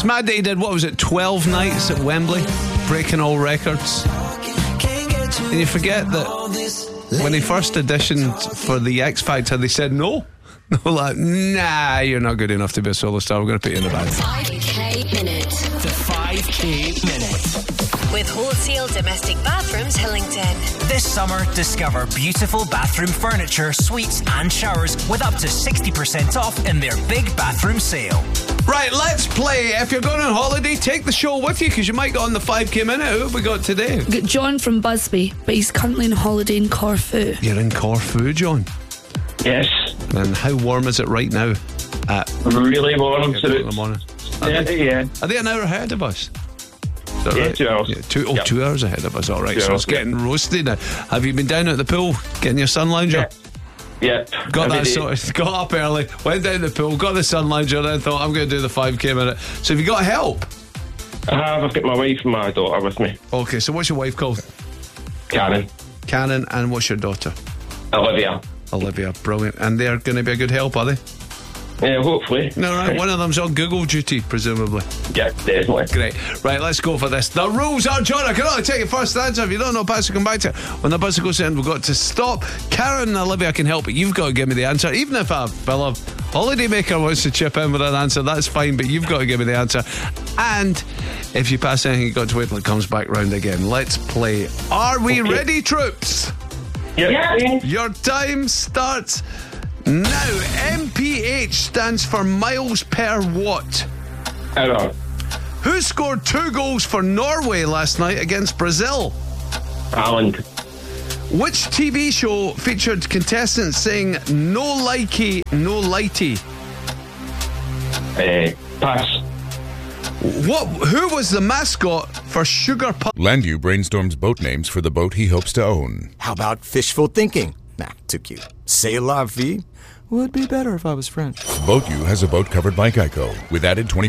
It's mad that he did, 12 nights at Wembley, breaking all records. And you forget that when he first auditioned for the X Factor, they said no. They were like, nah, you're not good enough to be a solo star. We're going to put you in the band. 5K Minute. The 5K Minute. With Wholesale Domestic Bathrooms Hillington. This summer, discover beautiful bathroom furniture, suites and showers with up to 60% off in their big bathroom sale. Right, let's play. If you're going on holiday, take the show with you because you might get on the 5K Minute. Who have we got today? We've got John from Busby, but he's currently on holiday in Corfu. You're in Corfu, John? Yes. And how warm is it right now? Really warm. In the morning. Yeah. Are they an hour ahead of us? Is that Yeah, right? 2 hours. Yeah, 2 hours ahead of us. All right, 2 so hours, it's getting roasted now. Have you been down at the pool getting your sun lounger? Yeah. Got Every that day. sorted. Got up early, went down the pool, got the sun lounger, and then thought I'm going to do the 5K Minute. So have you got help? I've got my wife and my daughter with me. Okay, so what's your wife called? Karen. Cannon, and what's your daughter? Olivia. Olivia, brilliant. And they're going to be a good help, are they? Yeah, hopefully. No, right. One of them's on Google duty, presumably. Yeah, definitely. Great. Right, let's go for this. The rules are, John, I can only take your first answer. If you don't know, Pastor, come back to it. When the buzzer goes in, we've got to stop. Karen and Olivia can help, but you've got to give me the answer. Even if a fella holidaymaker wants to chip in with an answer, that's fine, but you've got to give me the answer. And if you pass anything, you've got to wait till it comes back round again. Let's play. Are we ready, troops? Yeah. Your time starts now. MPH stands for miles per what? I don't know. Who scored 2 goals for Norway last night against Brazil? Ireland. Which TV show featured contestants saying no likey, no lighty? Pass. Who was the mascot for Sugar Pop? Landu brainstorms boat names for the boat he hopes to own. How about fishful thinking? Nah, too cute. C'est la vie? Would be better if I was French. Boat U has a boat covered by Geico with added 20